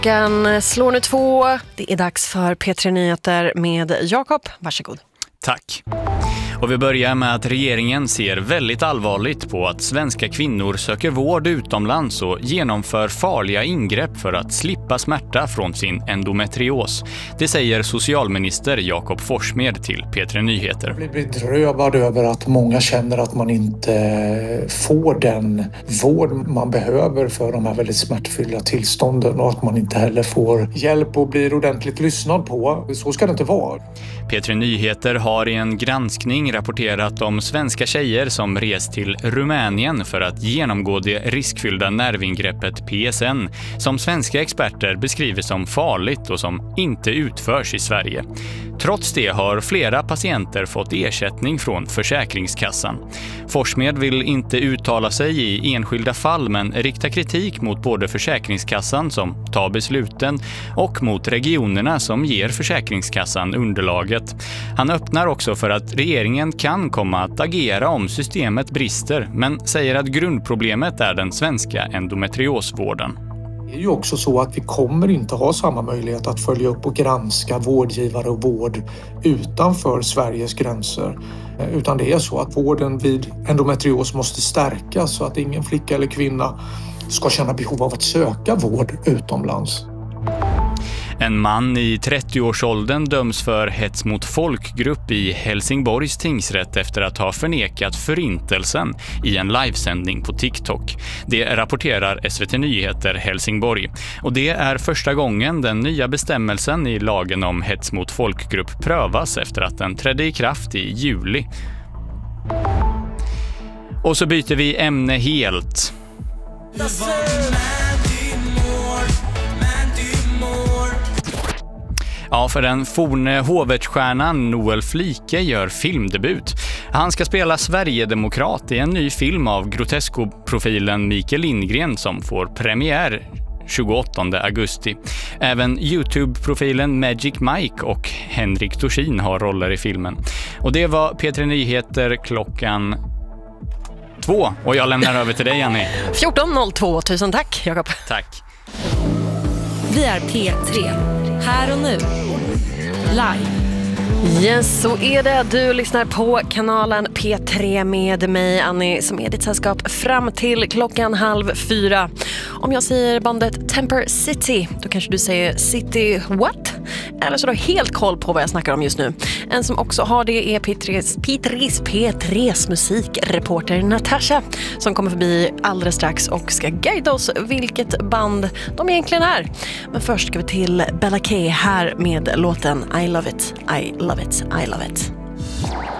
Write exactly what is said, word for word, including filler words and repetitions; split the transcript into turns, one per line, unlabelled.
Klockan slår nu två. Det är dags för P tre Nyheter med Jakob. Varsågod.
Tack. Och vi börjar med att regeringen ser väldigt allvarligt på att svenska kvinnor söker vård utomlands och genomför farliga ingrepp för att slippa smärta från sin endometrios. Det säger socialminister Jakob Forssmed till P tre Nyheter.
Jag blir bedrövad över att många känner att man inte får den vård man behöver för de här väldigt smärtfyllda tillstånden och att man inte heller får hjälp och blir ordentligt lyssnad på. Så ska det inte vara.
P tre Nyheter har i en granskning rapporterat om svenska tjejer som rest till Rumänien för att genomgå det riskfyllda nervingreppet P S N som svenska experter beskriver som farligt och som inte utförs i Sverige. Trots det har flera patienter fått ersättning från Försäkringskassan. Forssmed vill inte uttala sig i enskilda fall men riktar kritik mot både Försäkringskassan som tar besluten och mot regionerna som ger Försäkringskassan underlaget. Han öppnar också för att regeringen kan komma att agera om systemet brister men säger att grundproblemet är den svenska endometriosvården.
Det är ju också så att vi kommer inte ha samma möjlighet att följa upp och granska vårdgivare och vård utanför Sveriges gränser. Utan det är så att vården vid endometrios måste stärkas så att ingen flicka eller kvinna ska känna behov av att söka vård utomlands.
En man i trettioårsåldern döms för hets mot folkgrupp i Helsingborgs tingsrätt efter att ha förnekat förintelsen i en livesändning på TikTok. Det rapporterar S V T Nyheter Helsingborg. Och det är första gången den nya bestämmelsen i lagen om hets mot folkgrupp prövas efter att den trädde i kraft i juli. Och så byter vi ämne helt. Ja, för den forne hovärtsstjärnan Noel Flike gör filmdebut. Han ska spela Sverigedemokrat i en ny film av Grotesco-profilen Mikael Lindgren som får premiär tjugoåttonde augusti. Även YouTube-profilen Magic Mike och Henrik Dorsin har roller i filmen. Och det var P tre Nyheter klockan två. Och jag lämnar över till dig, Annie.
fjorton noll två. Tusen tack, Jakob.
Tack.
Vi är P tre. Här och nu. Live.
Yes, så är det. Du lyssnar på kanalen P tre med mig, Annie, som är ditt sällskap fram till klockan halv fyra. Om jag säger bandet Temper City, då kanske du säger City what? Eller så har du helt koll på vad jag snackar om just nu. En som också har det är P tre:s, P tre:s, P tre:s musikreporter Natasha som kommer förbi alldeles strax och ska guida oss vilket band de egentligen är. Men först ska vi till Bella K här med låten I Love It, I Love It, I Love It.